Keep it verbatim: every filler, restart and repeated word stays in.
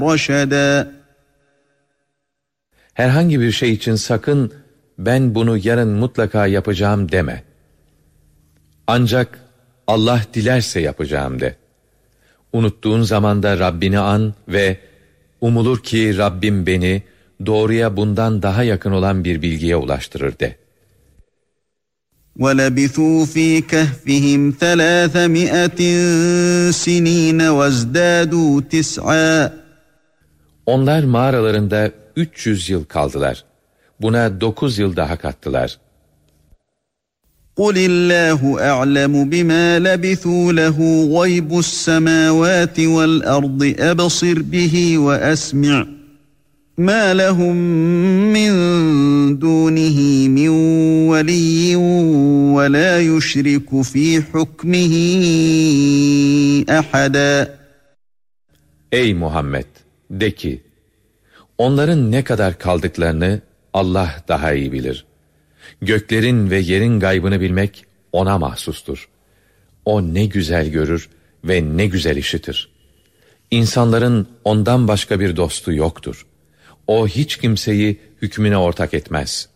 رَشَدًا. Herhangi bir şey için sakın ben bunu yarın mutlaka yapacağım deme. Ancak Allah dilerse yapacağım de. Unuttuğun zaman da Rabbini an ve umulur ki Rabbim beni doğruya bundan daha yakın olan bir bilgiye ulaştırır de. وَلَبِثُوا فِي كَهْفِهِمْ ثَلَاثَمِائَةٍ سِنِينَ وَازْدَادُوا تِسْعًا. Onlar mağaralarında üç yüz yıl kaldılar. Buna dokuz yıl daha kattılar. قُلِ اللّٰهُ أَعْلَمُ بِمَا لَبِثُوا لَهُ غَيْبُ السَّمَاوَاتِ وَالْأَرْضِ أَبْصِرْ بِهِ وَأَسْمِعْ مَا لَهُمْ مِنْ دُونِهِ مِنْ وَلِيٍّ وَلَا يُشْرِكُ فِي حُكْمِهِ أَحَدًا. Ey Muhammed! De ki, onların ne kadar kaldıklarını Allah daha iyi bilir. Göklerin ve yerin gaybını bilmek ona mahsustur. O ne güzel görür ve ne güzel işitir. İnsanların ondan başka bir dostu yoktur. O hiç kimseyi hükmüne ortak etmez.